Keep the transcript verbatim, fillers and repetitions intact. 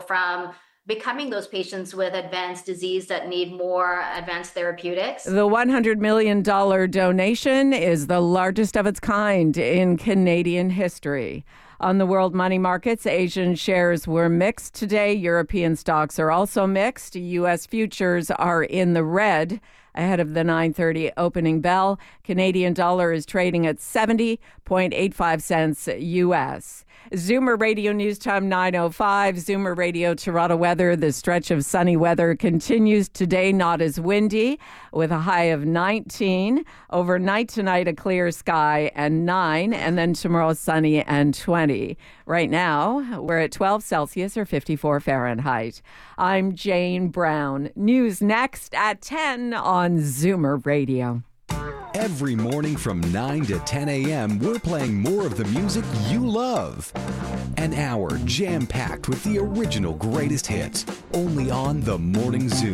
from becoming those patients with advanced disease that need more advanced therapeutics. The one hundred million dollars donation is the largest of its kind in Canadian history. On the world money markets, Asian shares were mixed today. European stocks are also mixed. U S futures are in the red ahead of the nine thirty opening bell. Canadian dollar is trading at seventy point eight five cents U S. Zoomer Radio News Time nine oh five. Zoomer Radio Toronto weather. The stretch of sunny weather continues today, not as windy, with a high of nineteen. Overnight tonight, a clear sky and nine, and then tomorrow sunny and twenty. Right now, we're at twelve Celsius or fifty-four Fahrenheit. I'm Jane Brown. News next at ten on Zoomer Radio. Every morning from nine to ten a.m., we're playing more of the music you love. An hour jam-packed with the original greatest hits, only on The Morning Zoo.